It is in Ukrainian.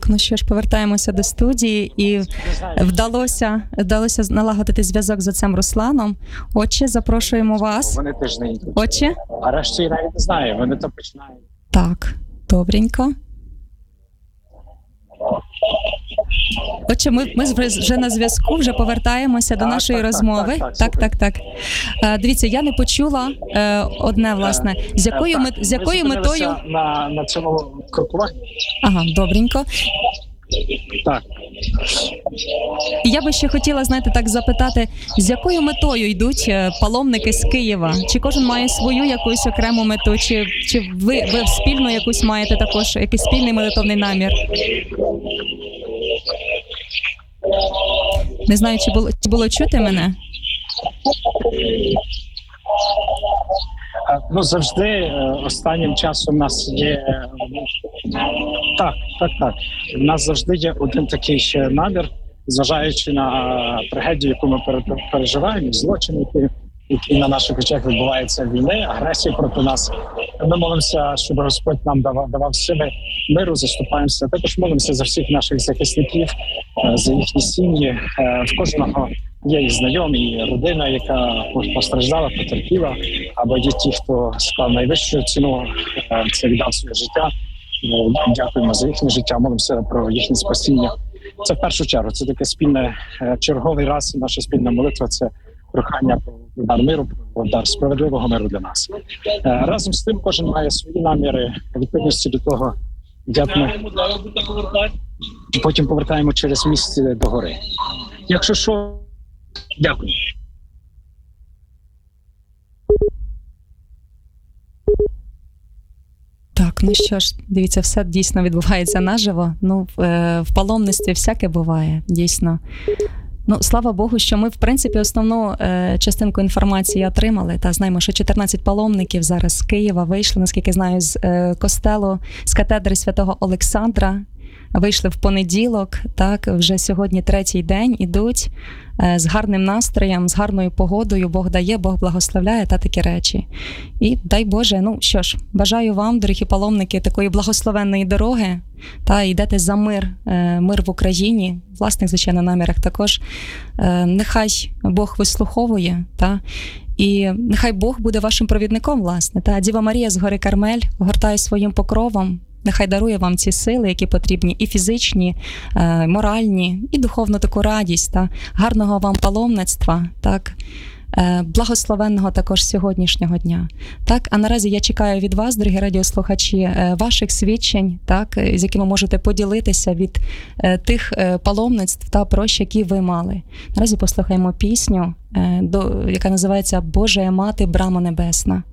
ну що ж, повертаємося до студії, і вдалося налагодити зв'язок з отцем Русланом. Отче, запрошуємо вас. Вони теж не йдуть. Отче? А решту я навіть не знаю, вони то починають. Так, добренько. Отже, ми вже на зв'язку, вже повертаємося до нашої розмови. Так. Дивіться, я не почула одне, власне, з якою метою... На цьому крокуванні? Ага, добренько. Так. І я би ще хотіла, знаєте, так запитати, з якою метою йдуть паломники з Києва? Чи кожен має свою якусь окрему мету? Чи ви спільну якусь маєте також, якийсь спільний молитовний намір? Не знаю, чи було чути мене? Ну, завжди останнім часом у нас є... Так. У нас завжди є один такий ще намір, зважаючи на трагедію, яку ми переживаємо, злочин, який на наших очах відбувається війни, агресії проти нас. Ми молимося, щоб Господь нам давав сили миру, заступаємося. Також молимося за всіх наших захисників, за їхні сім'ї. В кожного є і знайомі, і родина, яка постраждала, потерпіла, або є ті, хто склав найвищу ціну, це віддав своє життя. Дякуємо за їхнє життя, молимося про їхнє спасіння. Це в першу чергу, це таке спільне, черговий раз наша спільна молитва, це прохання про дар миру, про дар справедливого миру для нас. Разом з тим кожен має свої наміри відповідності до того, як ми потім повертаємо через міст до гори. Якщо що, дякую. Так, ну що ж, дивіться, все дійсно відбувається наживо. Ну, в паломництві всяке буває, дійсно. Ну, слава Богу, що ми, в принципі, основну частинку інформації отримали. Та знаємо, що 14 паломників зараз з Києва вийшли, наскільки знаю, з костелу, з катедри Святого Олександра. Вийшли в понеділок, так, вже сьогодні третій день ідуть з гарним настроєм, з гарною погодою. Бог дає, Бог благословляє та такі речі. І дай Боже, ну що ж, бажаю вам, дорогі паломники, такої благословенної дороги, та йдете за мир в Україні, в власних, звичайно, намірах також. Нехай Бог вислуховує, та, і нехай Бог буде вашим провідником, власне. Та Діва Марія з гори Кармель огортає своїм покровом. Нехай дарує вам ці сили, які потрібні, і фізичні, моральні, і духовну таку радість. Та гарного вам паломництва, так, благословенного також сьогоднішнього дня. Так, а наразі я чекаю від вас, дорогі радіослухачі, ваших свідчень, так, з якими можете поділитися від тих паломництв та прощ, які ви мали. Наразі послухаємо пісню, яка називається «Божа Мати, брама небесна».